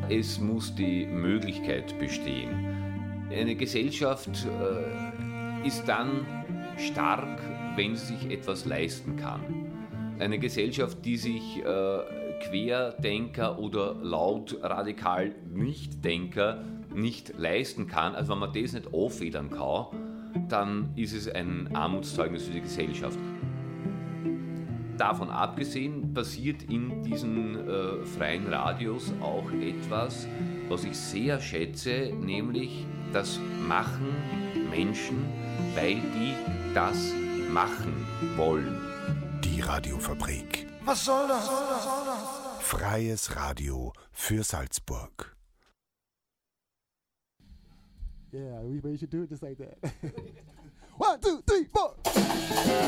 es muss die Möglichkeit bestehen. Eine Gesellschaft ist dann stark, wenn sie sich etwas leisten kann. Eine Gesellschaft, die sich Querdenker oder laut radikal Nichtdenker nicht leisten kann, also wenn man das nicht auffedern kann, dann ist es ein Armutszeugnis für die Gesellschaft. Davon abgesehen passiert in diesen freien Radios auch etwas, was ich sehr schätze, nämlich das machen Menschen, weil die das machen wollen. Die Radiofabrik. Was soll das? Freies Radio für Salzburg. Yeah, we should do it just like that. 1, 2, 3, 4.